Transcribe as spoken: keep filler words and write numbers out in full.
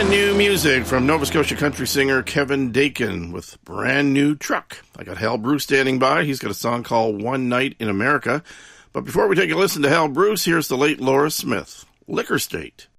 Brand new music from Nova Scotia country singer Kevin Dakin with Brand New Truck. I got Hal Bruce standing by. He's got a song called One Night in America. But before we take a listen to Hal Bruce, here's the late Laura Smith, Liquor State.